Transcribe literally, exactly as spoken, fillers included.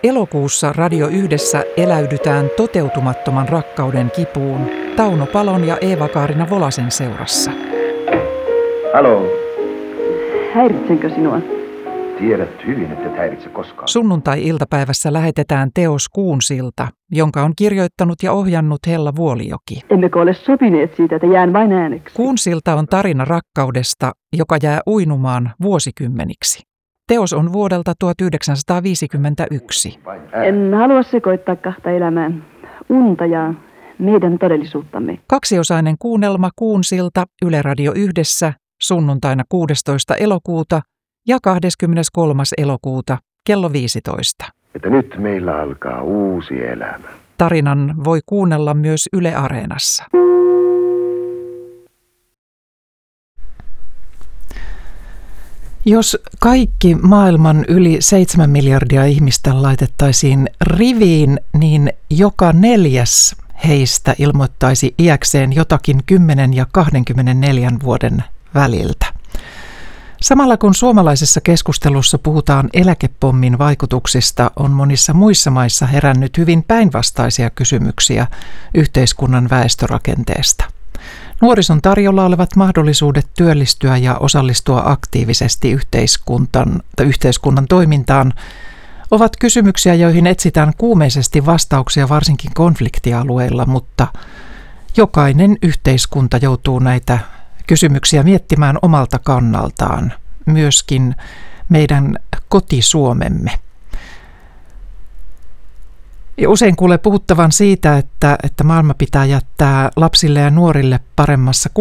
Elokuussa Radio Yhdessä eläydytään toteutumattoman rakkauden kipuun Tauno Palon ja Eeva-Kaarina Volasen seurassa. Halo. Häiritsenkö sinua? Tiedät hyvin, että et häiritse koskaan. Sunnuntai-iltapäivässä lähetetään teos Kuunsilta, jonka on kirjoittanut ja ohjannut Hella Vuolijoki. Emmekö ole sopineet siitä, että jään vain ääneksi? Kuunsilta on tarina rakkaudesta, joka jää uinumaan vuosikymmeniksi. Teos on vuodelta tuhatyhdeksänsataaviisikymmentäyksi. En halua sekoittaa kahta elämää, unta ja meidän todellisuuttamme. Kaksiosainen kuunnelma Kuunsilta Yle Radio Yhdessä sunnuntaina kuudestoista elokuuta ja kahdeskymmeneskolmas elokuuta kello viisitoista. Että nyt meillä alkaa uusi elämä. Tarinan voi kuunnella myös Yle Areenassa. Jos kaikki maailman yli seitsemän miljardia ihmistä laitettaisiin riviin, niin joka neljäs heistä ilmoittaisi iäkseen jotakin kymmenen ja kaksikymmentäneljä vuoden väliltä. Samalla kun suomalaisessa keskustelussa puhutaan eläkepommin vaikutuksista, on monissa muissa maissa herännyt hyvin päinvastaisia kysymyksiä yhteiskunnan väestörakenteesta. Nuorison tarjolla olevat mahdollisuudet työllistyä ja osallistua aktiivisesti yhteiskunnan, yhteiskunnan toimintaan ovat kysymyksiä, joihin etsitään kuumeisesti vastauksia varsinkin konfliktialueilla, mutta jokainen yhteiskunta joutuu näitä kysymyksiä miettimään omalta kannaltaan, myöskin meidän kotisuomemme. Ja usein kuulee puhuttavan siitä, että, että maailma pitää jättää lapsille ja nuorille paremmassa